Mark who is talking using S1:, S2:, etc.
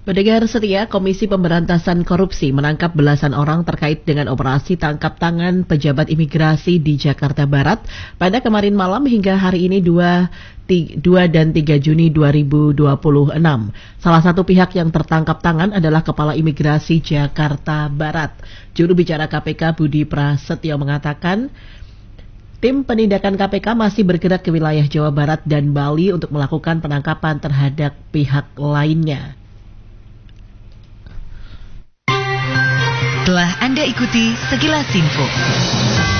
S1: Pendengar setia, Komisi Pemberantasan Korupsi menangkap belasan orang terkait dengan operasi tangkap tangan pejabat imigrasi di Jakarta Barat pada kemarin malam hingga hari ini 2 dan 3 Juni 2026. Salah satu pihak yang tertangkap tangan adalah Kepala Imigrasi Jakarta Barat. Juru bicara KPK Budi Prasetyo mengatakan, tim penindakan KPK masih bergerak ke wilayah Jawa Barat dan Bali untuk melakukan penangkapan terhadap pihak lainnya.
S2: Telah Anda ikuti Sekilas Info.